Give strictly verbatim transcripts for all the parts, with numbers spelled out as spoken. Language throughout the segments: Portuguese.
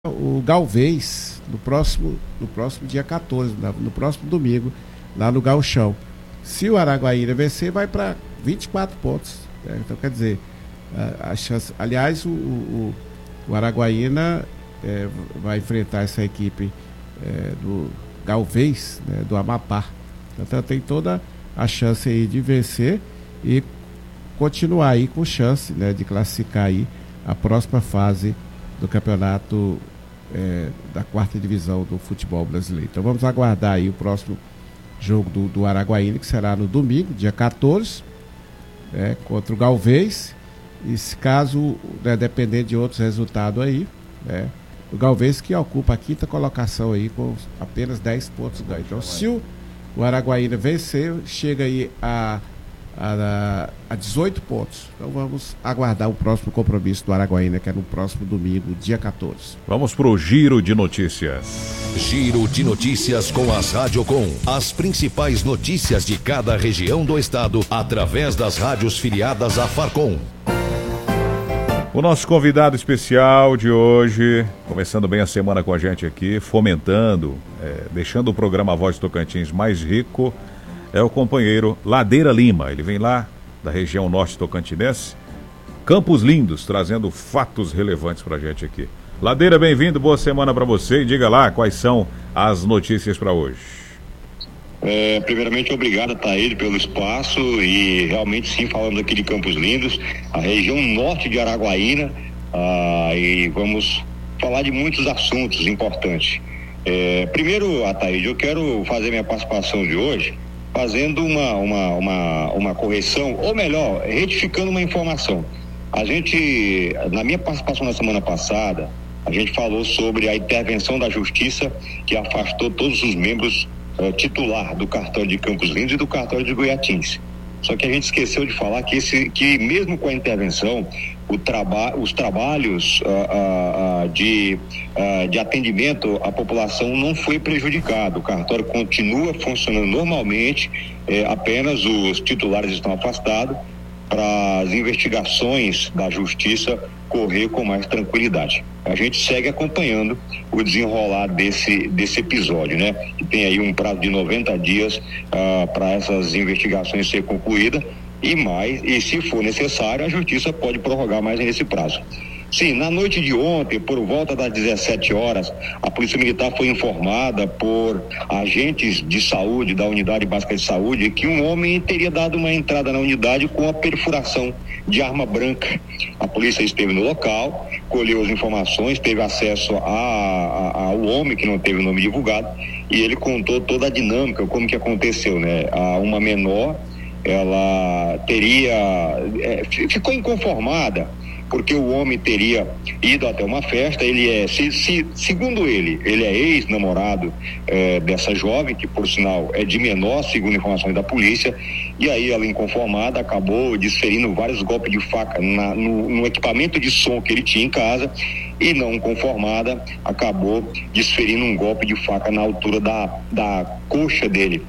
o Galvez no próximo, no próximo dia quatorze, no próximo domingo, lá no Gauchão. Se o Araguaína vencer, vai para vinte e quatro pontos. Né? Então, quer dizer, a, a chance. Aliás, o, o, o Araguaína é, vai enfrentar essa equipe é, do Galvez, né, do Amapá. Então, tem toda a chance aí de vencer e continuar aí com chance, né, de classificar aí a próxima fase do campeonato é, da quarta divisão do futebol brasileiro. Então vamos aguardar aí o próximo jogo do, do Araguaína, que será no domingo, dia quatorze, é, contra o Galvez. E se caso, né, depender de outros resultados aí, né, o Galvez que ocupa a quinta colocação aí com apenas dez pontos ganhos. Então se o, o Araguaína vencer, chega aí a A, a dezoito pontos. Então vamos aguardar o próximo compromisso do Araguaína, que é no próximo domingo, dia quatorze. Vamos pro Giro de Notícias. Giro de Notícias com as Radiocom. As principais notícias de cada região do estado, através das rádios filiadas à Farcom. O nosso convidado especial de hoje, começando bem a semana com a gente aqui, fomentando, é, deixando o programa Voz Tocantins mais rico, é o companheiro Ladeira Lima. Ele vem lá da região norte tocantinense, Campos Lindos, trazendo fatos relevantes pra gente aqui. Ladeira, bem-vindo, boa semana para você e diga lá quais são as notícias para hoje. É, primeiramente, obrigado, Taíde, pelo espaço e realmente sim, falando aqui de Campos Lindos, a região norte de Araguaína, ah, e vamos falar de muitos assuntos importantes. É, primeiro, Ataíde, eu quero fazer minha participação de hoje fazendo uma, uma, uma, uma correção, ou melhor, retificando uma informação. A gente, na minha participação na semana passada, a gente falou sobre a intervenção da Justiça que afastou todos os membros uh, titular do cartório de Campos Lindos e do cartório de Goiatins. Só que a gente esqueceu de falar que, esse, que mesmo com a intervenção, o traba, os trabalhos uh, uh, uh, de, uh, de atendimento à população não foi prejudicado. O cartório continua funcionando normalmente, eh, apenas os titulares estão afastados para as investigações da Justiça correr com mais tranquilidade. A gente segue acompanhando o desenrolar desse, desse episódio, né? Que tem aí um prazo de noventa dias uh, para essas investigações ser concluídas e mais, e se for necessário, a Justiça pode prorrogar mais nesse prazo. Sim, na noite de ontem, por volta das dezessete horas, a Polícia Militar foi informada por agentes de saúde, da Unidade Básica de Saúde, que um homem teria dado uma entrada na unidade com a perfuração de arma branca. A polícia esteve no local, colheu as informações, teve acesso a, a, ao homem, que não teve o nome divulgado, e ele contou toda a dinâmica, como que aconteceu, né? A uma menor, ela teria, é, ficou inconformada, porque o homem teria ido até uma festa. Ele é, se, se, segundo ele, ele é ex-namorado é, dessa jovem, que por sinal é de menor, segundo informações da polícia, e aí ela, inconformada, acabou desferindo vários golpes de faca na, no, no equipamento de som que ele tinha em casa, e não conformada, acabou desferindo um golpe de faca na altura da, da coxa dele.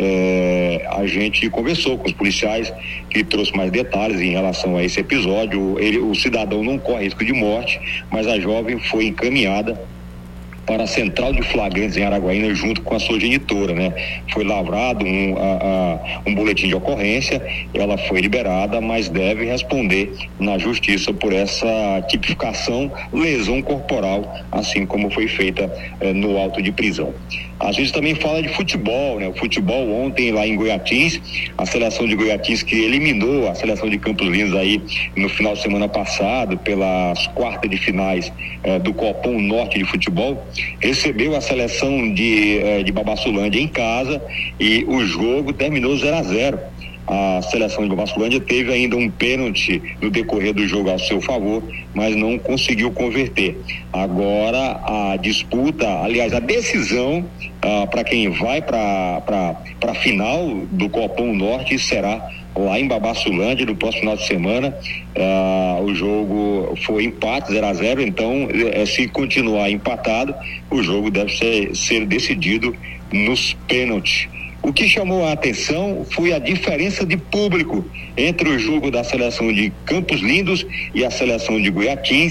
É, a gente conversou com os policiais, que trouxe mais detalhes em relação a esse episódio. Ele, o cidadão não corre risco de morte, mas a jovem foi encaminhada para a central de flagrantes em Araguaína junto com a sua genitora, né? Foi lavrado um, a, a, um boletim de ocorrência, ela foi liberada, mas deve responder na Justiça por essa tipificação, lesão corporal, assim como foi feita eh, no auto de prisão. A gente também fala de futebol, né? O futebol ontem lá em Goiatins, a seleção de Goiatins que eliminou a seleção de Campos Lindos aí no final de semana passado pelas quartas de finais eh, do Copom Norte de Futebol, recebeu a seleção de, eh, de Babassulândia em casa e o jogo terminou zero a zero. A seleção de Babassulândia teve ainda um pênalti no decorrer do jogo ao seu favor, mas não conseguiu converter. Agora a disputa, aliás, a decisão ah, para quem vai para a final do Copom Norte será lá em Babassulândia no próximo final de semana. Ah, o jogo foi empate, zero a zero, então eh, se continuar empatado, o jogo deve ser, ser decidido nos pênaltis. O que chamou a atenção foi a diferença de público entre o jogo da seleção de Campos Lindos e a seleção de Goiatins,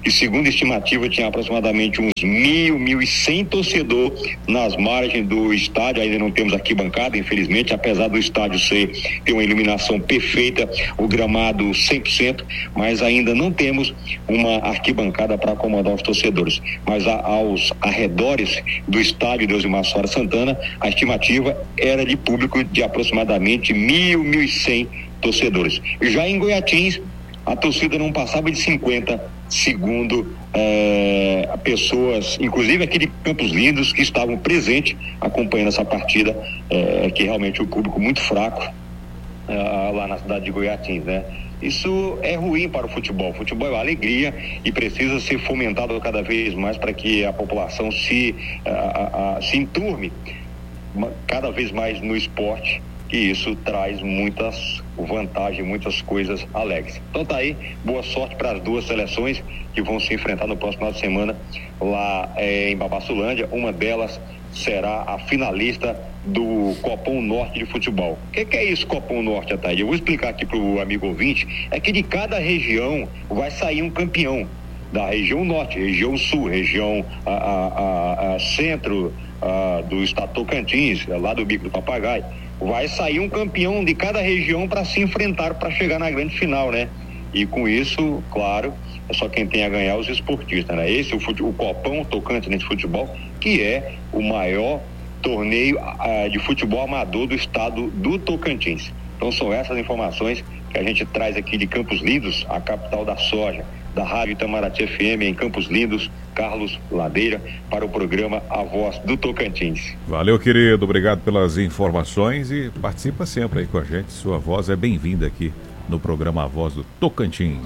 e segundo a estimativa tinha aproximadamente uns mil, mil e cem torcedores nas margens do estádio. Ainda não temos arquibancada, infelizmente, apesar do estádio ser, ter uma iluminação perfeita, o gramado cem por cento, mas ainda não temos uma arquibancada para acomodar os torcedores. Mas a, aos arredores do estádio Deusimar Soares Santana, a estimativa era de público de aproximadamente mil, mil e cem torcedores. Já em Goiatins, a torcida não passava de cinquenta, segundo eh, pessoas, inclusive aqui de Campos Lindos, que estavam presentes acompanhando essa partida, eh, que realmente o público muito fraco eh, lá na cidade de Goiatins, né? Isso é ruim para o futebol. O futebol é uma alegria e precisa ser fomentado cada vez mais para que a população se, a, a, se enturme cada vez mais no esporte, que isso traz muitas vantagens, muitas coisas alegres. Então tá aí, boa sorte para as duas seleções que vão se enfrentar no próximo final de semana lá é, em Babassulândia. Uma delas será a finalista do Copom Norte de futebol. O que, que é isso, Copom Norte, Ataíde? Eu vou explicar aqui para o amigo ouvinte. É que de cada região vai sair um campeão. Da região norte, região sul, região a, a, a, a centro a, do estado Tocantins, lá do Bico do Papagaio. Vai sair um campeão de cada região para se enfrentar, para chegar na grande final, né? E com isso, claro, é só quem tem a ganhar os esportistas, né? Esse é o, fute... o Copão Tocantins de futebol, que é o maior torneio uh, de futebol amador do estado do Tocantins. Então são essas informações que a gente traz aqui de Campos Lindos, a capital da soja, da Rádio Itamaraty F M em Campos Lindos, Carlos Ladeira, para o programa A Voz do Tocantins. Valeu, querido, obrigado pelas informações e participa sempre aí com a gente. Sua voz é bem-vinda aqui no programa A Voz do Tocantins.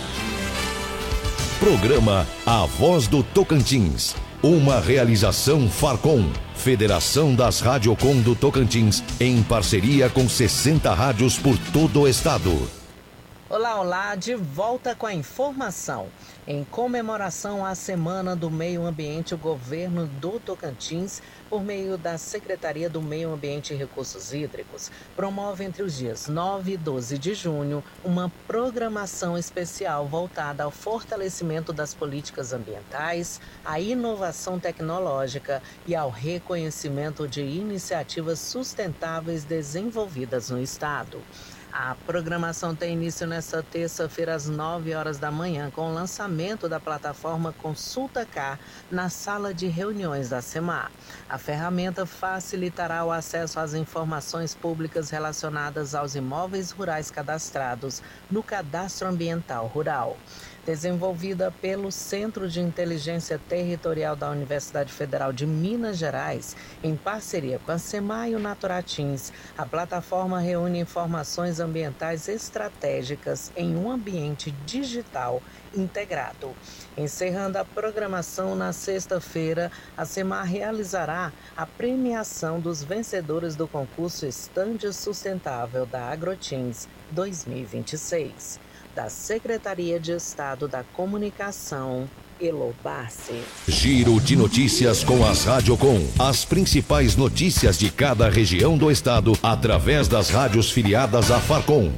Programa A Voz do Tocantins, uma realização Farcom, Federação das Radiocom do Tocantins, em parceria com sessenta rádios por todo o estado. Olá, olá, de volta com a informação. Em comemoração à Semana do Meio Ambiente, o governo do Tocantins, por meio da Secretaria do Meio Ambiente e Recursos Hídricos, promove entre os dias nove e doze de junho uma programação especial voltada ao fortalecimento das políticas ambientais, à inovação tecnológica e ao reconhecimento de iniciativas sustentáveis desenvolvidas no estado. A programação tem início nesta terça-feira às nove horas da manhã com o lançamento da plataforma Consulta Car na sala de reuniões da SEMAR. A ferramenta facilitará o acesso às informações públicas relacionadas aos imóveis rurais cadastrados no Cadastro Ambiental Rural. Desenvolvida pelo Centro de Inteligência Territorial da Universidade Federal de Minas Gerais, em parceria com a SEMAR e o Naturatins, a plataforma reúne informações ambientais estratégicas em um ambiente digital integrado. Encerrando a programação na sexta-feira, a SEMAR realizará a premiação dos vencedores do concurso Estande Sustentável da Agrotins dois mil e vinte e seis. Da Secretaria de Estado da Comunicação, Elobassi. Giro de notícias com as Radiocom. As principais notícias de cada região do estado, através das rádios filiadas à Farcom.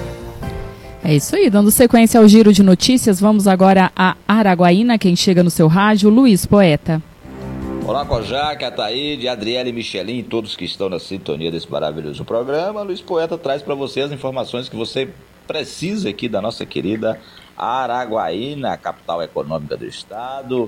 É isso aí, dando sequência ao giro de notícias, vamos agora a Araguaína. Quem chega no seu rádio, Luiz Poeta. Olá, Kojak, Ataíde, Adriele, Michelin, todos que estão na sintonia desse maravilhoso programa. Luiz Poeta traz para você as informações que você precisa aqui da nossa querida Araguaína, capital econômica do estado.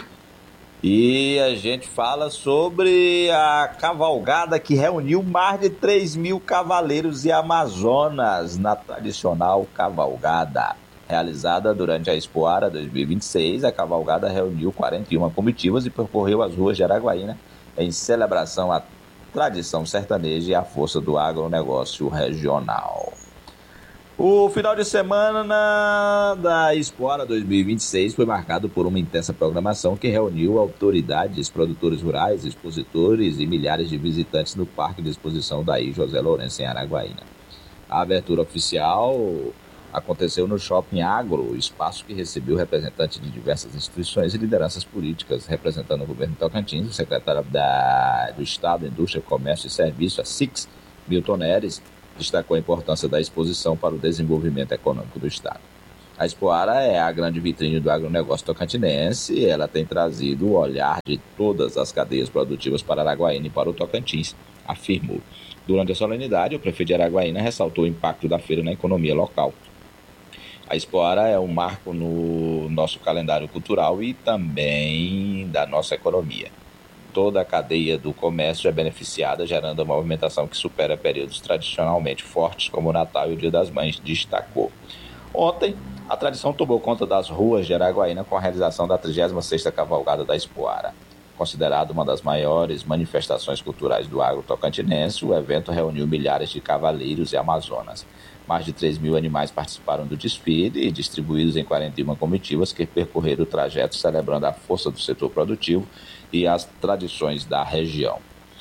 E a gente fala sobre a cavalgada que reuniu mais de três mil cavaleiros e amazonas na tradicional cavalgada. Realizada durante a Expoara dois mil e vinte e seis, a cavalgada reuniu quarenta e uma comitivas e percorreu as ruas de Araguaína em celebração à tradição sertaneja e à força do agronegócio regional. O final de semana da Expoara dois mil e vinte e seis foi marcado por uma intensa programação que reuniu autoridades, produtores rurais, expositores e milhares de visitantes no Parque de Exposição Daí José Lourenço, em Araguaína. A abertura oficial aconteceu no Shopping Agro, espaço que recebeu representantes de diversas instituições e lideranças políticas, representando o governo Tocantins, o secretário da, do Estado, Indústria, Comércio e Serviço, a S I C S, Milton Neres, destacou a importância da exposição para o desenvolvimento econômico do estado. A Expoara é a grande vitrine do agronegócio tocantinense. Ela tem trazido o olhar de todas as cadeias produtivas para Araguaína e para o Tocantins, afirmou. Durante a solenidade, o prefeito de Araguaína ressaltou o impacto da feira na economia local. A Expoara é um marco no nosso calendário cultural e também da nossa economia. Toda a cadeia do comércio é beneficiada, gerando uma movimentação que supera períodos tradicionalmente fortes, como o Natal e o Dia das Mães, destacou. Ontem, a tradição tomou conta das ruas de Araguaína com a realização da trigésima sexta Cavalgada da Expoara. Considerado uma das maiores manifestações culturais do agro tocantinense, o evento reuniu milhares de cavaleiros e amazonas. Mais de três mil animais participaram do desfile e distribuídos em quarenta e uma comitivas que percorreram o trajeto celebrando a força do setor produtivo e as tradições da região.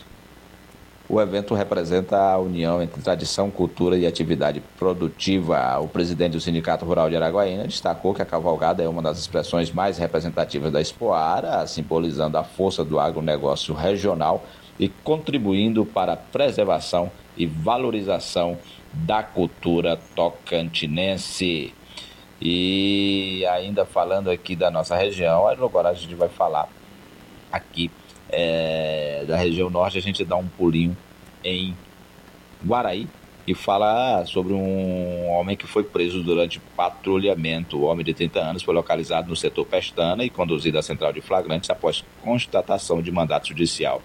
O evento representa a união entre tradição, cultura e atividade produtiva. O presidente do Sindicato Rural de Araguaína destacou que a cavalgada é uma das expressões mais representativas da Expoara, simbolizando a força do agronegócio regional e contribuindo para a preservação e valorização da cultura tocantinense. E ainda falando aqui da nossa região, agora a gente vai falar aqui é, da região norte. A gente dá um pulinho em Guaraí e fala sobre um homem que foi preso durante patrulhamento. O homem de trinta anos foi localizado no setor Pestana e conduzido à central de flagrantes após constatação de mandato judicial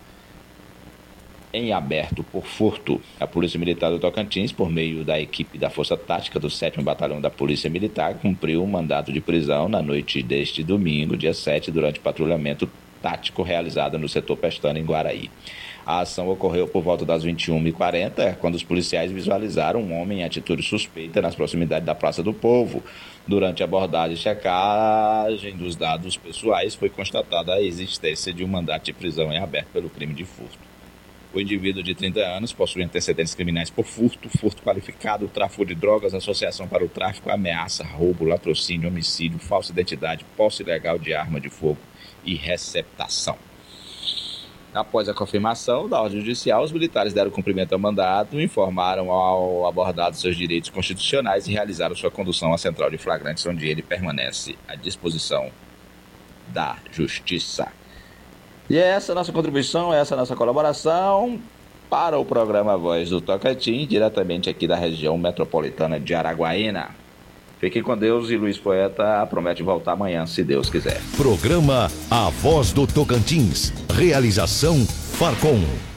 em aberto por furto. A Polícia Militar do Tocantins, por meio da equipe da Força Tática do sétimo Batalhão da Polícia Militar, cumpriu um mandato de prisão na noite deste domingo, dia sete, durante patrulhamento tático realizado no setor Pestana, em Guaraí. A ação ocorreu por volta das vinte e uma e quarenta, quando os policiais visualizaram um homem em atitude suspeita nas proximidades da Praça do Povo. Durante a abordagem e checagem dos dados pessoais, foi constatada a existência de um mandato de prisão em aberto pelo crime de furto. O indivíduo de trinta anos possui antecedentes criminais por furto, furto qualificado, tráfico de drogas, associação para o tráfico, ameaça, roubo, latrocínio, homicídio, falsa identidade, posse ilegal de arma de fogo e receptação. Após a confirmação da ordem judicial, os militares deram cumprimento ao mandado, informaram ao abordado seus direitos constitucionais e realizaram sua condução à central de flagrantes, onde ele permanece à disposição da Justiça. E essa é a nossa contribuição, essa é a nossa colaboração para o programa Voz do Tocantins, diretamente aqui da região metropolitana de Araguaína. Fiquem com Deus e Luiz Poeta promete voltar amanhã, se Deus quiser. Programa A Voz do Tocantins. Realização Farcom.